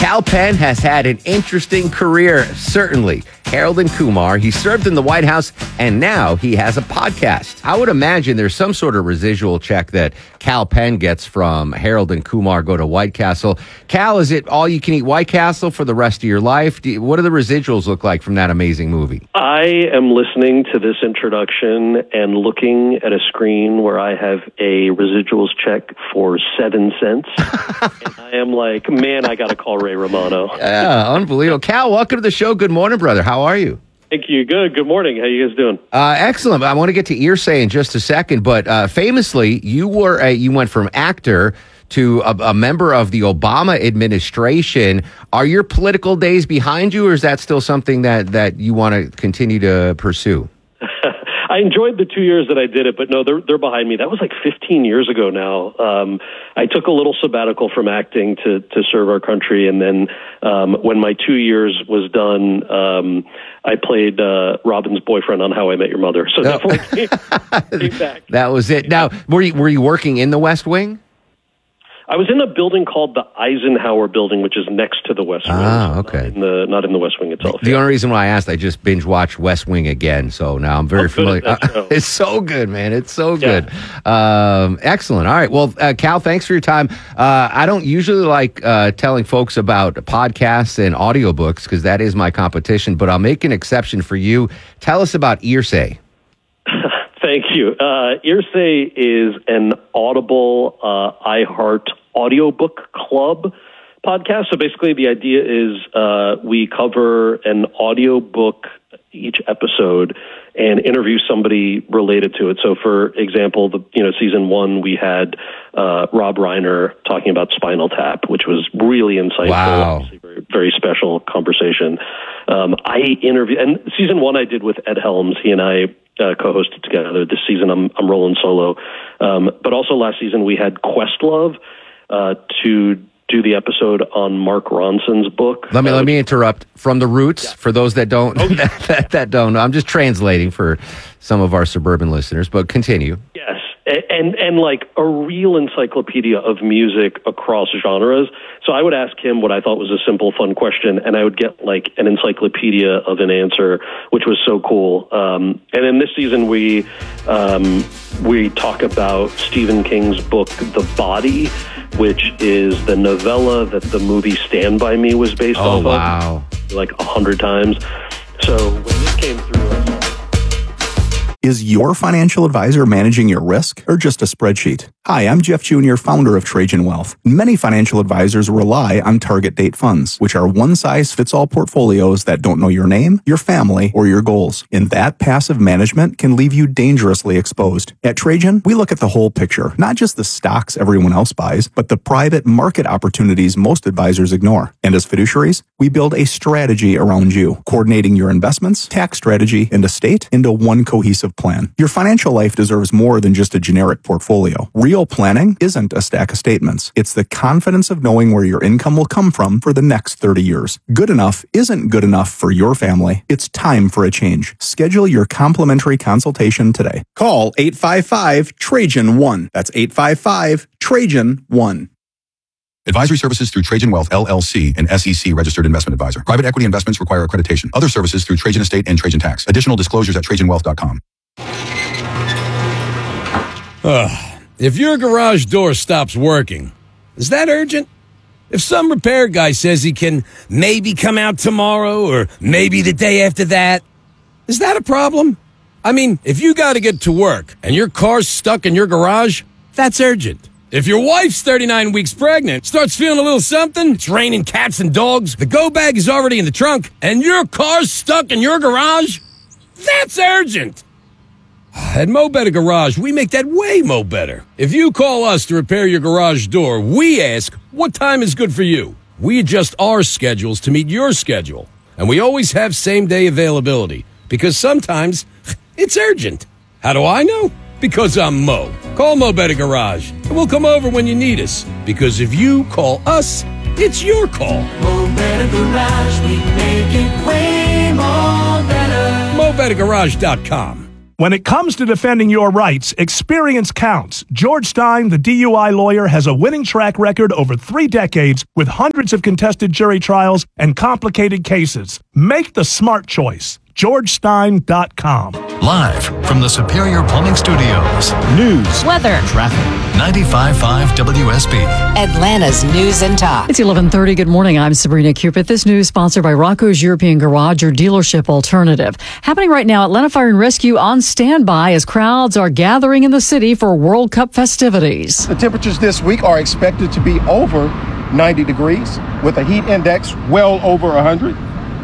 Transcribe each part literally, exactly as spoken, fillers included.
Kal Penn has had an interesting career, certainly. Harold and Kumar, he served in the White House, and now he has a podcast. I would imagine there's some sort of residual check that Kal Penn gets from Harold and Kumar go to White Castle. Kal, is it all you can eat White Castle for the rest of your life? Do you, what do the residuals look like from that amazing movie? I am listening to this introduction and looking at a screen where I have a residuals check for seven cents. And I am like, man, I got to call Ray Romano. Yeah, unbelievable. Kal, welcome to the show. Good morning, brother. How are you? Thank you. Good. Good morning. How you guys doing? Uh, excellent. I want to get to Earsay in just a second, but uh, famously, you were a, you went from actor to a, a member of the Obama administration. Are your political days behind you, or is that still something that, that you want to continue to pursue? I enjoyed the two years that I did it, but no, they're they're behind me. That was like fifteen years ago now. Um, I took a little sabbatical from acting to to serve our country, and then um, when my two years was done, um, I played uh, Robin's boyfriend on How I Met Your Mother. So No. definitely came, came back. That was it. Now, were you were you working in the West Wing? I was in a building called the Eisenhower Building, which is next to the West Wing. Ah, okay. Not in the, not in the West Wing itself. The yeah. only reason why I asked, I just binge watched West Wing again, so now I'm very How good familiar. is that show? It's so good, man. It's so Yeah. good. Um, excellent. All right. Well, uh, Kal, thanks for your time. Uh, I don't usually like uh, telling folks about podcasts and audiobooks because that is my competition, but I'll make an exception for you. Tell us about Earsay. Thank you. Uh, Earsay is an Audible uh, iHeart audiobook club podcast. So basically the idea is uh, we cover an audiobook each episode and interview somebody related to it. So for example, the you know season one we had uh, Rob Reiner talking about Spinal Tap, which was really insightful. Wow. Obviously very, very special conversation. Um, I interviewed, and season one I did with Ed Helms. He and I Uh, co-hosted together. This season I'm I'm rolling solo. Um, but also last season we had Questlove uh, to do the episode on Mark Ronson's book. Let me uh, let me interrupt. From the Roots, Yeah. for those that don't Okay. that, that, that don't know. I'm just translating for some of our suburban listeners, but continue. Yes, and, and and like a real encyclopedia of music across genres. So I would ask him what I thought was a simple, fun question, and I would get like an encyclopedia of an answer, which was so cool. Um, and then this season we um, we talk about Stephen King's book, The Body, which is the novella that the movie Stand By Me was based Oh, off wow. of, like a hundred times. So when this came through, I saw Is your financial advisor managing your risk or just a spreadsheet? Hi, I'm Jeff Junior, founder of Trajan Wealth. Many financial advisors rely on target date funds, which are one-size-fits-all portfolios that don't know your name, your family, or your goals. And that passive management can leave you dangerously exposed. At Trajan, we look at the whole picture, not just the stocks everyone else buys, but the private market opportunities most advisors ignore. And as fiduciaries, we build a strategy around you, coordinating your investments, tax strategy, and estate into one cohesive plan. Your financial life deserves more than just a generic portfolio. Real planning isn't a stack of statements. It's the confidence of knowing where your income will come from for the next thirty years. Good enough isn't good enough for your family. It's time for a change. Schedule your complimentary consultation today. Call eight five five Trajan one. That's eight five five Trajan one. Advisory services through Trajan Wealth, L L C, an S E C registered investment advisor. Private equity investments require accreditation. Other services through Trajan Estate and Trajan Tax. Additional disclosures at trajan wealth dot com. Ugh. If your garage door stops working, is that urgent? If some repair guy says he can maybe come out tomorrow or maybe the day after that, is that a problem? I mean, if you got to get to work and your car's stuck in your garage, that's urgent. If your wife's thirty-nine weeks pregnant, starts feeling a little something, it's raining cats and dogs, the go bag is already in the trunk, and your car's stuck in your garage, that's urgent. At Mo Better Garage, we make that way mo better. If you call us to repair your garage door, we ask, what time is good for you? We adjust our schedules to meet your schedule. And we always have same-day availability, because sometimes it's urgent. How do I know? Because I'm Mo. Call Mo Better Garage, and we'll come over when you need us. Because if you call us, it's your call. Mo Better Garage, we make it way more better. Mo Better Garage dot com. When it comes to defending your rights, experience counts. George Stein, the D U I lawyer, has a winning track record over three decades with hundreds of contested jury trials and complicated cases. Make the smart choice. george stein dot com. Live from the Superior Plumbing Studios. News, weather, traffic. ninety-five point five W S B. Atlanta's News and Talk. It's eleven thirty. Good morning. I'm Sabrina Cupid. This news sponsored by Rocco's European Garage, your dealership alternative. Happening right now, Atlanta Fire and Rescue on standby as crowds are gathering in the city for World Cup festivities. The temperatures this week are expected to be over ninety degrees with a heat index well over one hundred.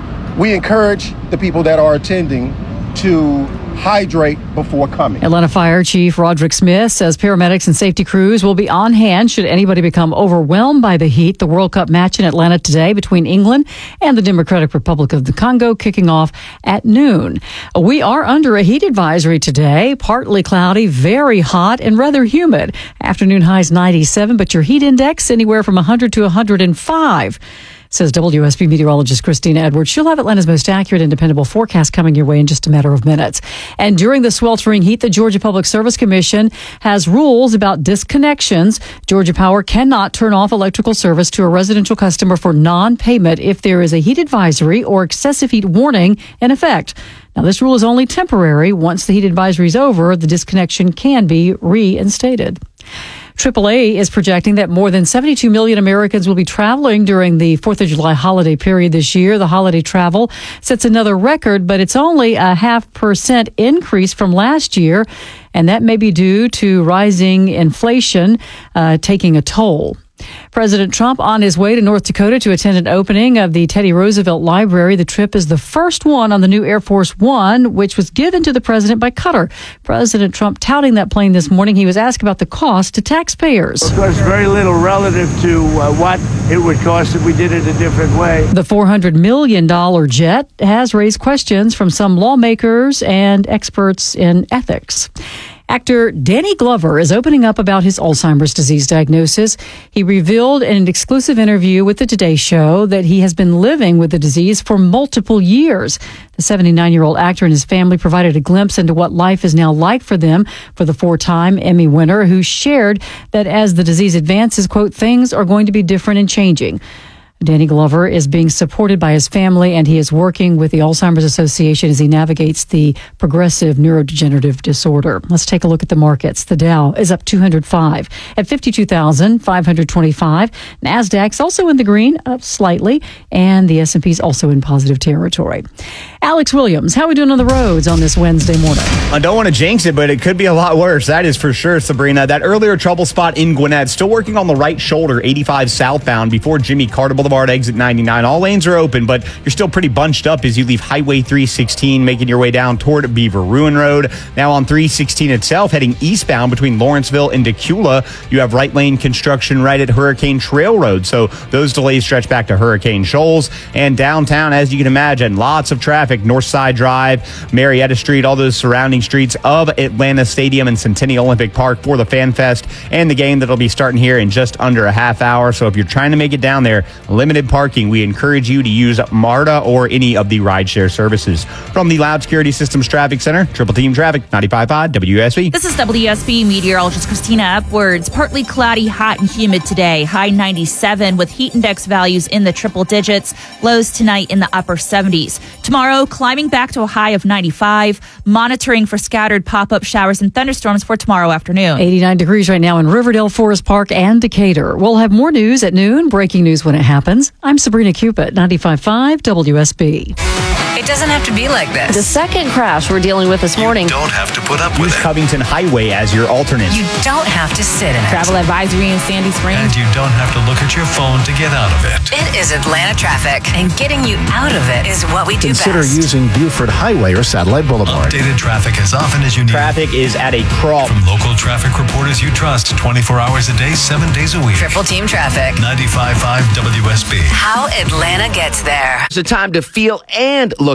We encourage the people that are attending to hydrate before coming. Atlanta Fire Chief Roderick Smith says paramedics and safety crews will be on hand should anybody become overwhelmed by the heat. The World Cup match in Atlanta today between England and the Democratic Republic of the Congo kicking off at noon. We are under a heat advisory today. Partly cloudy, very hot, and rather humid. Afternoon highs ninety-seven, but your heat index anywhere from one hundred to one hundred five. Says W S B meteorologist Christina Edwards. She'll have Atlanta's most accurate and dependable forecast coming your way in just a matter of minutes. And during the sweltering heat, the Georgia Public Service Commission has rules about disconnections. Georgia Power cannot turn off electrical service to a residential customer for non-payment if there is a heat advisory or excessive heat warning in effect. Now, this rule is only temporary. Once the heat advisory is over, the disconnection can be reinstated. triple A is projecting that more than seventy-two million Americans will be traveling during the fourth of July holiday period this year. The holiday travel sets another record, but it's only a half percent increase from last year, and that may be due to rising inflation uh, taking a toll. President Trump on his way to North Dakota to attend an opening of the Teddy Roosevelt Library. The trip is the first one on the new Air Force One, which was given to the president by Qatar. President Trump touting that plane this morning. He was asked about the cost to taxpayers. It costs very little relative to uh, what it would cost if we did it a different way. The four hundred million dollars jet has raised questions from some lawmakers and experts in ethics. Actor Danny Glover is opening up about his Alzheimer's disease diagnosis. He revealed in an exclusive interview with the Today Show that he has been living with the disease for multiple years. The seventy-nine-year-old actor and his family provided a glimpse into what life is now like for them for the four-time Emmy winner, who shared that as the disease advances, quote, things are going to be different and changing. Danny Glover is being supported by his family, and he is working with the Alzheimer's Association as he navigates the progressive neurodegenerative disorder. Let's take a look at the markets. The Dow is up two hundred five at fifty-two thousand five hundred twenty-five. NASDAQ's also in the green, up slightly, and the S and P's also in positive territory. Alex Williams, how are we doing on the roads on this Wednesday morning? I don't want to jinx it, but it could be a lot worse. That is for sure, Sabrina. That earlier trouble spot in Gwinnett, still working on the right shoulder, eighty-five southbound before Jimmy Carter Boulevard, exit ninety-nine. All lanes are open, but you're still pretty bunched up as you leave Highway three sixteen, making your way down toward Beaver Ruin Road. Now on three sixteen itself, heading eastbound between Lawrenceville and Decula, you have right lane construction right at Hurricane Trail Road, so those delays stretch back to Hurricane Shoals. And downtown, as you can imagine, lots of traffic. Northside Drive, Marietta Street, all those surrounding streets of Atlanta Stadium and Centennial Olympic Park for the Fan Fest and the game that'll be starting here in just under a half hour. So if you're trying to make it down there, limited parking, we encourage you to use MARTA or any of the rideshare services. From the Loud Security Systems Traffic Center, Triple Team Traffic, ninety-five point five W S B. This is W S B meteorologist Christina Edwards. Partly cloudy, hot and humid today. High ninety-seven with heat index values in the triple digits. Lows tonight in the upper seventies. Tomorrow, climbing back to a high of ninety-five. Monitoring for scattered pop-up showers and thunderstorms for tomorrow afternoon. eighty-nine degrees right now in Riverdale, Forest Park, and Decatur. We'll have more news at noon. Breaking news when it happens. I'm Sabrina Cupid, ninety-five point five W S B. It doesn't have to be like this. The second crash we're dealing with this morning. You don't have to put up with Use it. Covington Highway as your alternate. You don't have to sit in it. Travel advisory in Sandy Springs. And you don't have to look at your phone to get out of it. It is Atlanta traffic, and getting you out of it is what we do Consider best. using Buford Highway or Satellite Boulevard. Updated traffic as often as you need. Traffic is at a crawl. From local traffic reporters you trust, twenty-four hours a day, seven days a week. Triple Team Traffic. ninety-five point five W S B. How Atlanta gets there. It's a time to feel and look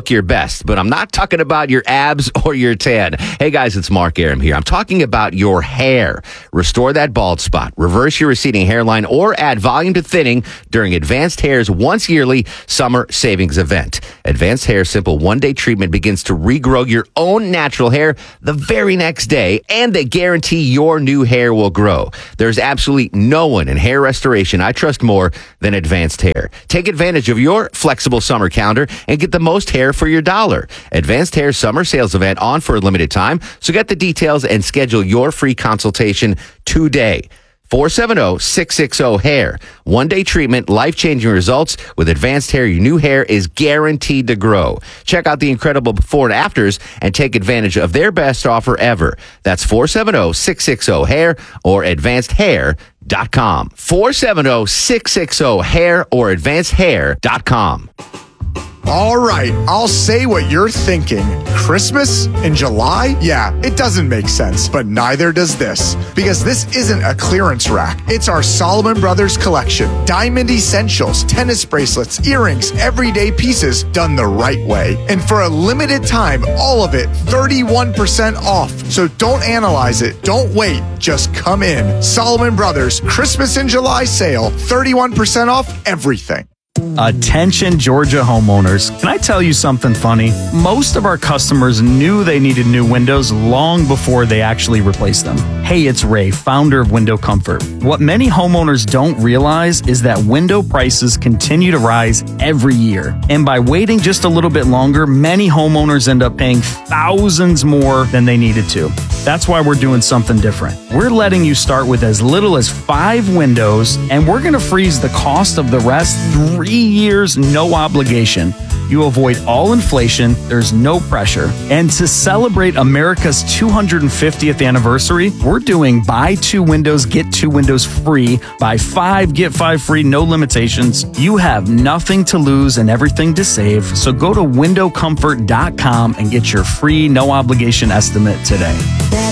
look your best, but I'm not talking about your abs or your tan. Hey guys, it's Mark Aram here. I'm talking about your hair. Restore that bald spot, reverse your receding hairline, or add volume to thinning during Advanced Hair's once yearly summer savings event. Advanced Hair's simple one-day treatment begins to regrow your own natural hair the very next day, and they guarantee your new hair will grow. There's absolutely no one in hair restoration I trust more than Advanced Hair. Take advantage of your flexible summer calendar and get the most hair for your dollar. Advanced Hair summer sales event on for a limited time, so get the details and schedule your free consultation today. four seven zero, six six zero, hair. One-day treatment, life-changing results. With Advanced Hair, your new hair is guaranteed to grow. Check out the incredible before and afters and take advantage of their best offer ever. That's four seven zero, six six zero, hair or advanced hair dot com. four seven zero, six six zero, hair or advanced hair dot com. All right, I'll say what you're thinking. Christmas in July? Yeah, it doesn't make sense, but neither does this. Because this isn't a clearance rack. It's our Solomon Brothers collection. Diamond essentials, tennis bracelets, earrings, everyday pieces done the right way. And for a limited time, all of it thirty-one percent off. So don't analyze it. Don't wait. Just come in. Solomon Brothers Christmas in July sale, thirty-one percent off everything. Attention Georgia homeowners, can I tell you something funny? Most of our customers knew they needed new windows long before they actually replaced them. Hey, it's Ray, founder of Window Comfort. What many homeowners don't realize is that window prices continue to rise every year. And by waiting just a little bit longer, many homeowners end up paying thousands more than they needed to. That's why we're doing something different. We're letting you start with as little as five windows, and we're going to freeze the cost of the rest three years, no obligation. You avoid all inflation, there's no pressure. And to celebrate America's two hundred fiftieth anniversary, we're doing buy two windows, get two windows free. Buy five, get five free, no limitations. You have nothing to lose and everything to save. So go to window comfort dot com and get your free, no obligation estimate today.